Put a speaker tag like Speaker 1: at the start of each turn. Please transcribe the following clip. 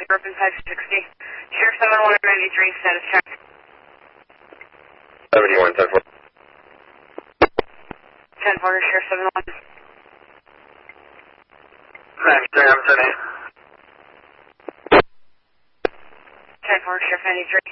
Speaker 1: Urban 560. Sheriff 7193, status check.
Speaker 2: 71, 10-4.
Speaker 1: 10-4, Sheriff 71.
Speaker 2: 93, I'm 10-8.
Speaker 1: 10-4, Sheriff 93.